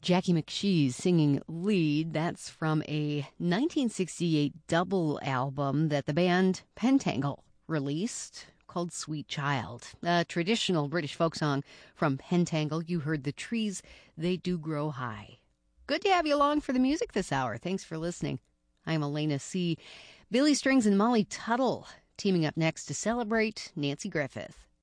Jackie McShee's singing lead. That's from a 1968 double album that the band Pentangle released called Sweet Child, a traditional British folk song from Pentangle. You heard The Trees, They Do Grow High. Good to have you along for the music this hour. Thanks for listening. I'm Elena C. Billy Strings and Molly Tuttle teaming up next to celebrate Nanci Griffith.